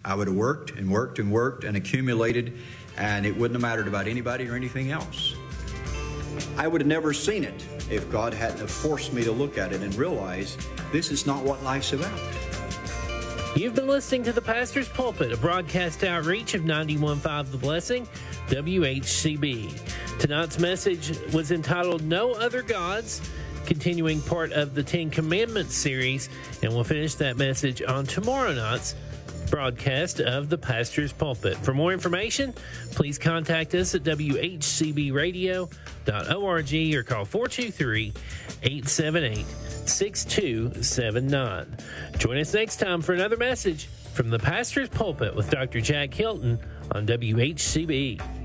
I would have worked and worked and worked and accumulated, and it wouldn't have mattered about anybody or anything else. I would have never seen it if God hadn't have forced me to look at it and realize this is not what life's about. You've been listening to The Pastor's Pulpit, a broadcast outreach of 91.5 The Blessing, WHCB. Tonight's message was entitled No Other Gods, continuing part of the Ten Commandments series, and we'll finish that message on tomorrow night's broadcast of The Pastor's Pulpit. For more information, please contact us at whcbradio.org or call 423-878-6279. Join us next time for another message from The Pastor's Pulpit with Dr. Jack Hilton on WHCB.